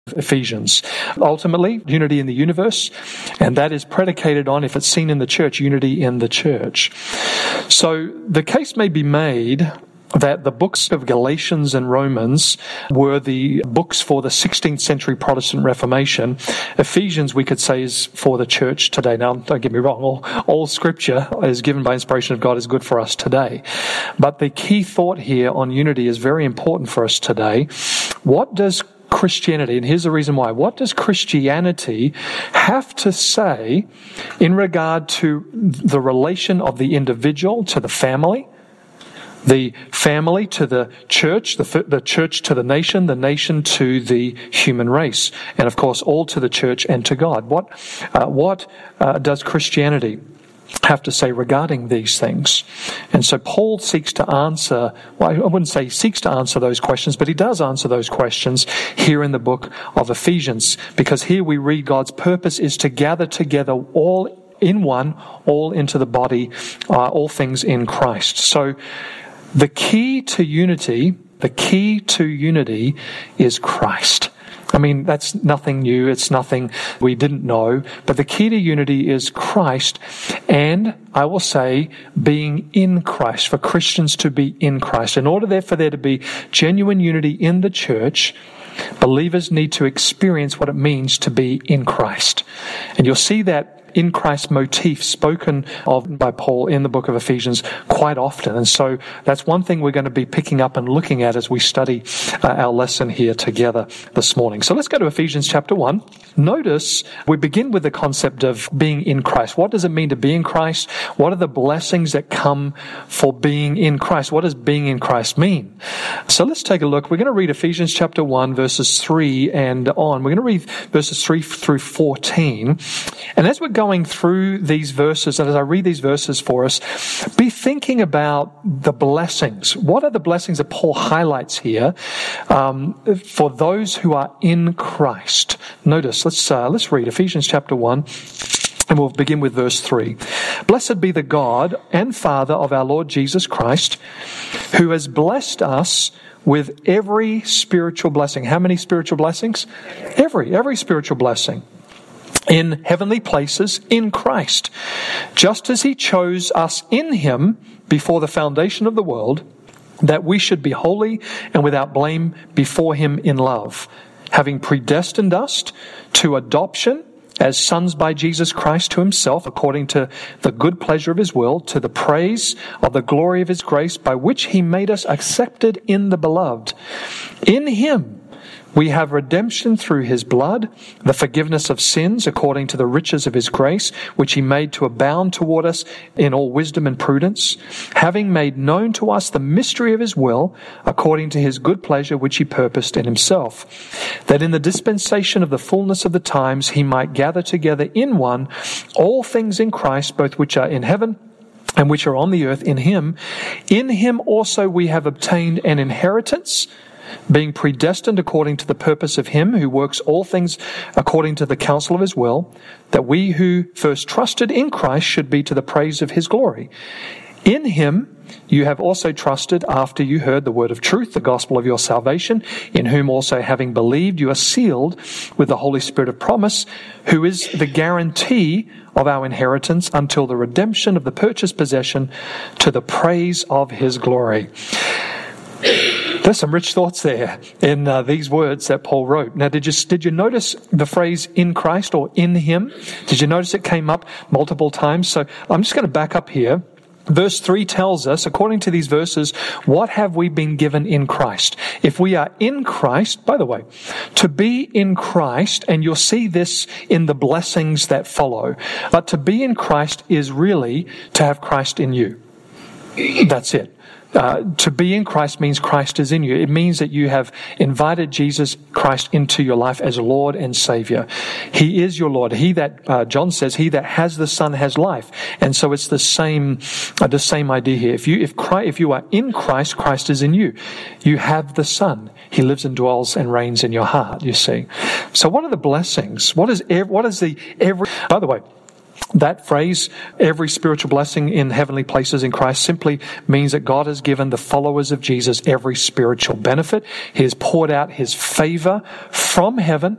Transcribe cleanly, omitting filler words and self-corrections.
Ephesians. Ultimately, unity in the universe, and that is predicated on, if it's seen in the church, unity in the church. So the case may be made that the books of Galatians and Romans were the books for the 16th century Protestant Reformation. Ephesians, we could say, is for the church today. Now, don't get me wrong, all scripture is given by inspiration of God is good for us today. But the key thought here on unity is very important for us today. What does Christianity, and here's the reason why, what does Christianity have to say in regard to the relation of the individual to the family to the church to the nation to the human race, and of course all to the church and to God? What does Christianity have to say regarding these things? And so Paul seeks to answer, well, I wouldn't say he seeks to answer those questions, but he does answer those questions here in the book of Ephesians, because here we read God's purpose is to gather together all in one, all into the body, all things in Christ. So the key to unity is Christ. I mean, that's nothing new. It's nothing we didn't know. But the key to unity is Christ, and I will say being in Christ, for Christians to be in Christ. In order for there to be genuine unity in the church, believers need to experience what it means to be in Christ. And you'll see that in Christ motif spoken of by Paul in the book of Ephesians quite often. And so that's one thing we're going to be picking up and looking at as we study our lesson here together this morning. So let's go to Ephesians chapter 1. Notice we begin with the concept of being in Christ. What does it mean to be in Christ? What are the blessings that come for being in Christ? What does being in Christ mean? So let's take a look. We're going to read Ephesians chapter 1 verses 3 and on. We're going to read verses 3 through 14. And as we're going through these verses, and as I read these verses for us, be thinking about the blessings. What are the blessings that Paul highlights here for those who are in Christ? Notice, let's read Ephesians chapter 1, and we'll begin with verse 3. Blessed be the God and Father of our Lord Jesus Christ, who has blessed us with every spiritual blessing. How many spiritual blessings? Every spiritual blessing in heavenly places in Christ, just as he chose us in him before the foundation of the world, that we should be holy and without blame before him in love, having predestined us to adoption as sons by Jesus Christ to himself, according to the good pleasure of his will, to the praise of the glory of his grace, by which he made us accepted in the beloved. In him we have redemption through his blood, the forgiveness of sins according to the riches of his grace, which he made to abound toward us in all wisdom and prudence, having made known to us the mystery of his will, according to his good pleasure which he purposed in himself, that in the dispensation of the fullness of the times he might gather together in one all things in Christ, both which are in heaven and which are on the earth, in him. In him also we have obtained an inheritance, being predestined according to the purpose of him who works all things according to the counsel of his will, that we who first trusted in Christ should be to the praise of his glory. In him you have also trusted after you heard the word of truth, the gospel of your salvation, in whom also having believed you are sealed with the Holy Spirit of promise, who is the guarantee of our inheritance until the redemption of the purchased possession, to the praise of his glory. There's some rich thoughts there in these words that Paul wrote. Now, did you notice the phrase in Christ or in him? Did you notice it came up multiple times? So I'm just going to back up here. Verse 3 tells us, according to these verses, what have we been given in Christ? If we are in Christ, by the way, to be in Christ, and you'll see this in the blessings that follow, but to be in Christ is really to have Christ in you. That's it. To be in Christ means Christ is in you. It means that you have invited Jesus Christ into your life as Lord and Savior. He is your Lord. He that, John says, he that has the Son has life. And so it's the same idea here. If you are in Christ, Christ is in you. You have the Son. He lives and dwells and reigns in your heart, you see. So what are the blessings? By the way, that phrase, every spiritual blessing in heavenly places in Christ, simply means that God has given the followers of Jesus every spiritual benefit. He has poured out his favor from heaven